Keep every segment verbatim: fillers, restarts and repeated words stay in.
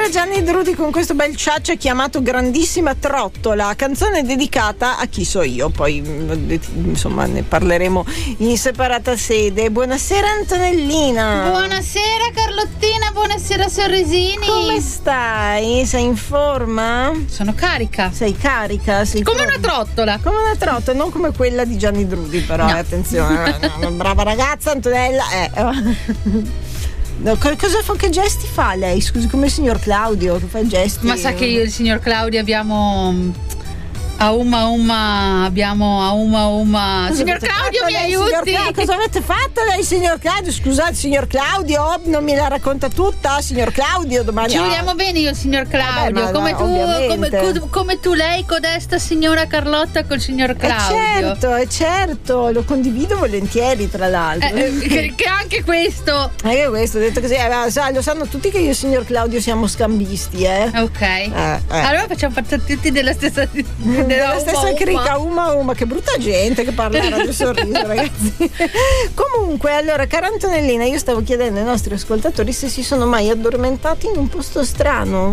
Buonasera Gianni Drudi con questo bel ciaccia chiamato Grandissima Trottola, canzone dedicata a chi so io, poi insomma ne parleremo in separata sede. Buonasera Antonellina. Buonasera Carlottina, buonasera Sorrisini. Come stai? Sei in forma? Sono carica. Sei carica? Sei come forma. Una trottola. Come una trottola, non come quella di Gianni Drudi però, no. eh, attenzione, una brava ragazza Antonella. Eh. No, cosa fa? Che gesti fa lei? Scusi, come il signor Claudio che fa gesti. Ma sa che io e il signor Claudio abbiamo a uma uma abbiamo a uma uma cosa signor Claudio mi lei, aiuti signor Cla- cosa avete fatto lei signor Claudio? Scusate signor Claudio, non me la racconta tutta signor Claudio domani. Ci vogliamo bene io e il signor Claudio. Vabbè, come, no, tu, come, come tu lei codesta signora Carlotta col signor Claudio. Eh certo, è certo, lo condivido volentieri tra l'altro. Eh, che, che anche questo. Anche questo, ho detto così, eh, lo sanno tutti che io e il signor Claudio siamo scambisti, eh. Ok. Eh, eh. Allora facciamo parte tutti della stessa della stessa crica, uma uma, che brutta gente che parla a Radio Sorriso, ragazzi. Comunque, allora, cara Antonellina, io stavo chiedendo ai nostri ascoltatori se si sono mai addormentati in un posto strano.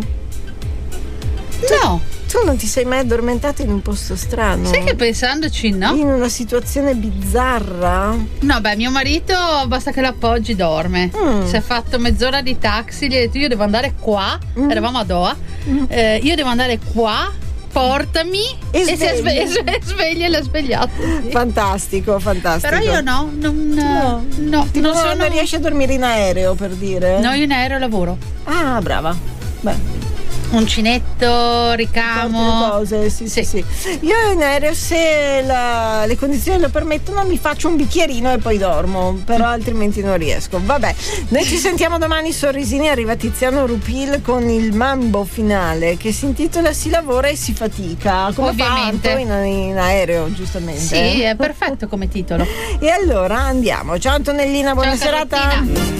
No. Tu, tu non ti sei mai addormentato in un posto strano? Sai che pensandoci, no? In una situazione bizzarra? No, beh, mio marito basta che l'appoggi dorme. Mm. Si è fatto mezz'ora di taxi, gli ho detto io devo andare qua, mm. eravamo a Doha, mm. eh, io devo andare qua, portami e, e si è sve- sveglia e l'ha svegliato. Sì. Fantastico, fantastico. Però io no, non, no, no, tipo non sono... non riesci a dormire in aereo, per dire? No, io in aereo lavoro. Ah, brava. Beh. Uncinetto, ricamo, cose, sì, sì, sì. sì. Io in aereo, se la, le condizioni lo permettono, mi faccio un bicchierino e poi dormo, però altrimenti non riesco. Vabbè, noi ci sentiamo domani. Sorrisini, arriva Tiziano Rupil con il mambo finale che si intitola Si lavora e si fatica, come ovviamente fa in, in aereo, giustamente. Sì, è perfetto come titolo. E allora andiamo. Ciao Antonellina, buona Ciao, serata. Carlettina.